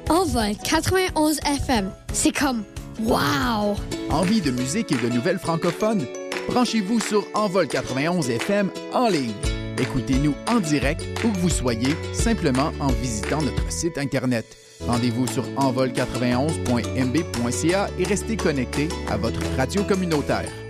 Envol 91 FM. C'est comme wow! Envie de musique et de nouvelles francophones? Branchez-vous sur Envol 91 FM en ligne. Écoutez-nous en direct où que vous soyez, simplement en visitant notre site Internet. Rendez-vous sur envol91.mb.ca et restez connectés à votre radio communautaire.